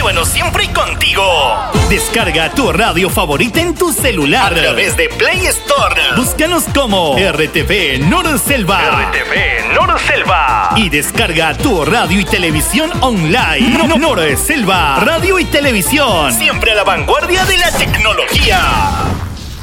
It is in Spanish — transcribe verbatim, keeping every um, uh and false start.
Llévanos siempre contigo. Descarga tu radio favorita en tu celular a través de Play Store. Búscanos como R T V Norselva. R T V Norselva. Y descarga tu radio y televisión online. No, Norselva, radio y televisión. Siempre a la vanguardia de la tecnología.